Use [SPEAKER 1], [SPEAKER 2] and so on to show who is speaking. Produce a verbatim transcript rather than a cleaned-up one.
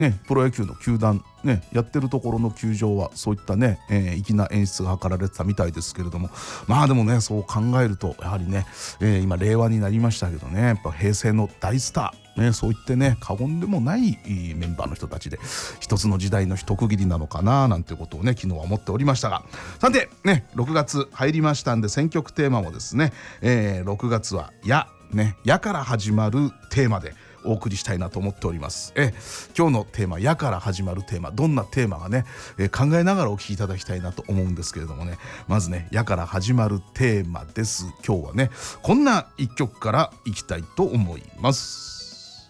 [SPEAKER 1] ね、プロ野球の球団、ね、やってるところの球場はそういったね、えー、粋な演出が図られてたみたいですけれども、まあでもねそう考えるとやはりね、えー、今令和になりましたけどね、やっぱ平成の大スター、ね、そう言ってね過言でもないメンバーの人たちで一つの時代の一区切りなのかななんてことをね昨日は思っておりましたが、さてねろくがつ入りましたんで選曲テーマもですね、えー、ろくがつは「や」ね「や」から始まるテーマでお送りしたいなと思っております。え今日のテーマ「や」から始まるテーマ、どんなテーマがね、え考えながらお聞きいただきたいなと思うんですけれどもね、まずね「や」から始まるテーマです。今日はねこんな一曲からいきたいと思います。